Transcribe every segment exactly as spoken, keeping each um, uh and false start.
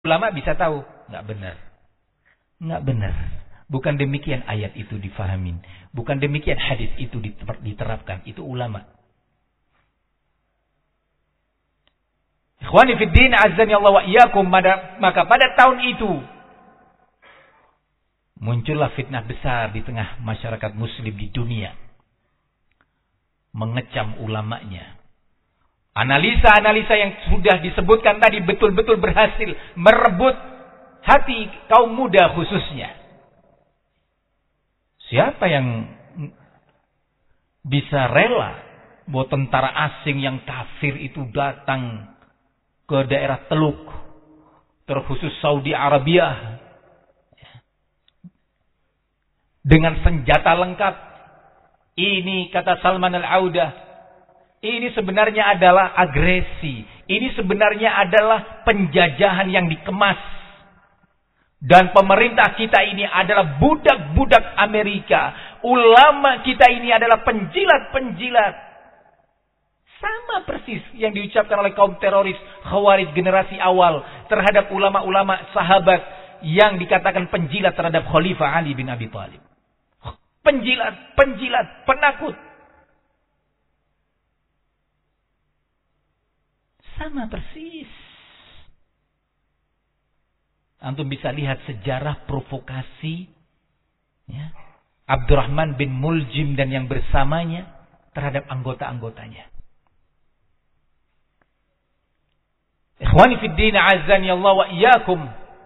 ulama bisa tahu. Nggak benar. Nggak benar. Bukan demikian ayat itu difahamin. Bukan demikian hadis itu diterapkan. Itu ulama. Ikhwani fiddin, azzani Allah wa iyyakum. Maka pada tahun itu muncullah fitnah besar di tengah masyarakat muslim di dunia. Mengecam ulamanya. Analisa-analisa yang sudah disebutkan tadi betul-betul berhasil merebut hati kaum muda khususnya. Siapa yang bisa rela bahwa tentara asing yang kafir itu datang ke daerah Teluk, terkhusus Saudi Arabia, dengan senjata lengkap? Ini kata Salman Al-Audah, ini sebenarnya adalah agresi. Ini sebenarnya adalah penjajahan yang dikemas. Dan pemerintah kita ini adalah budak-budak Amerika. Ulama kita ini adalah penjilat-penjilat. Sama persis yang diucapkan oleh kaum teroris Khawarij generasi awal terhadap ulama-ulama sahabat yang dikatakan penjilat terhadap Khalifah Ali bin Abi Thalib. Penjilat, penjilat, penakut. Sama persis. Antum bisa lihat sejarah provokasi ya, Abdurrahman bin Muljim dan yang bersamanya terhadap anggota-anggotanya. Ikhwani fiddin, azani Allah wa iyyakum.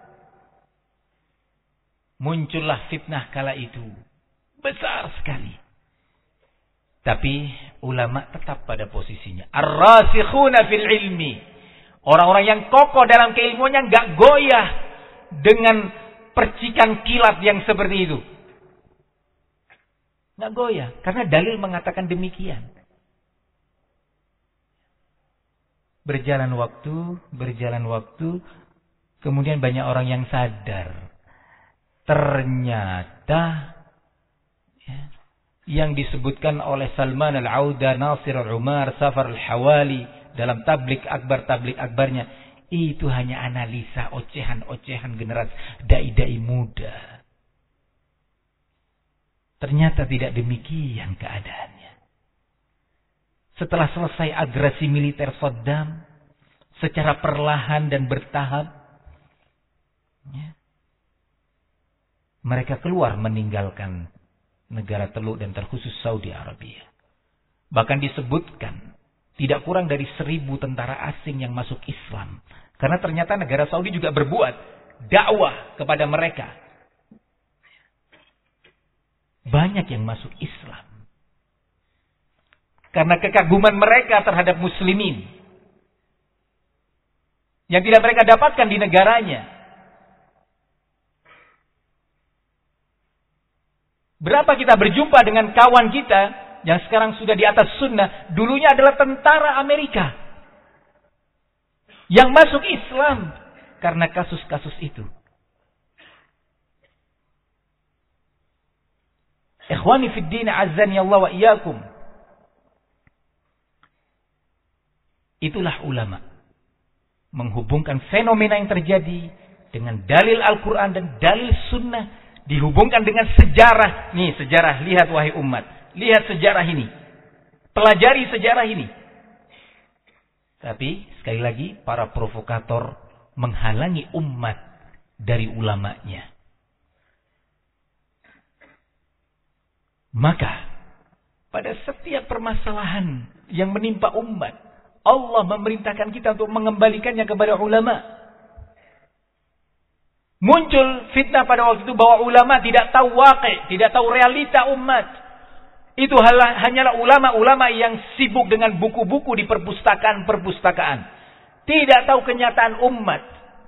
Muncullah fitnah kala itu. Besar sekali. Tapi ulama tetap pada posisinya. Ar-rasikhuna fil ilmi. Orang-orang yang kokoh dalam keilmuannya enggak goyah dengan percikan kilat yang seperti itu. Enggak goyah. Karena dalil mengatakan demikian. Berjalan waktu, berjalan waktu. Kemudian banyak orang yang sadar. Ternyata ya, yang disebutkan oleh Salman Al-Audah, Nasir Al-Umar, Safar Al-Hawali dalam tablik akbar, tablik akbarnya, itu hanya analisa ocehan-ocehan generasi dai-dai muda. Ternyata tidak demikian keadaannya. Setelah selesai agresi militer Saddam secara perlahan dan bertahap, ya, mereka keluar meninggalkan negara Teluk dan terkhusus Saudi Arabia. Bahkan disebutkan tidak kurang dari seribu tentara asing yang masuk Islam. Karena ternyata negara Saudi juga berbuat dakwah kepada mereka. Banyak yang masuk Islam. Karena kekaguman mereka terhadap muslimin. Yang tidak mereka dapatkan di negaranya. Berapa kita berjumpa dengan kawan kita yang sekarang sudah di atas sunnah, dulunya adalah tentara Amerika yang masuk Islam karena kasus-kasus itu. Ikhwani fid din, azzani Allah wa iyyakum. Itulah ulama menghubungkan fenomena yang terjadi dengan dalil Al-Quran dan dalil sunnah. Dihubungkan dengan sejarah. Nih sejarah, lihat wahai umat. Lihat sejarah ini. Pelajari sejarah ini. Tapi sekali lagi para provokator menghalangi umat dari ulamanya. Maka pada setiap permasalahan yang menimpa umat, Allah memerintahkan kita untuk mengembalikannya kepada ulama. Muncul fitnah pada waktu itu bahwa ulama tidak tahu waqi', tidak tahu realita umat. Itu hanyalah ulama-ulama yang sibuk dengan buku-buku di perpustakaan-perpustakaan. Tidak tahu kenyataan umat.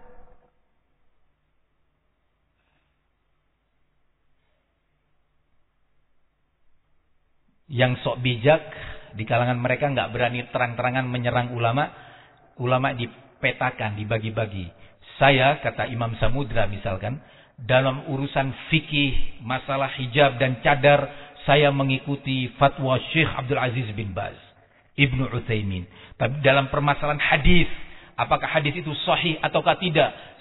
Yang sok bijak di kalangan mereka nggak berani terang-terangan menyerang ulama. Ulama dipetakan, dibagi-bagi. Saya, kata Imam Samudra misalkan, dalam urusan fikih, masalah hijab dan cadar, saya mengikuti fatwa Syekh Abdul Aziz bin Baz, Ibnu Utsaimin. Tapi dalam permasalahan hadis, apakah hadis itu sahih ataukah tidak,